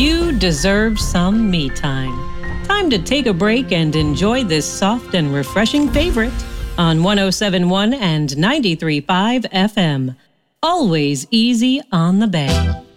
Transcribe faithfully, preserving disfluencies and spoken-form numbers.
You deserve some me time. Time to take a break and enjoy this soft and refreshing favorite on one oh seven point one and ninety-three point five F M. Always easy on the bay.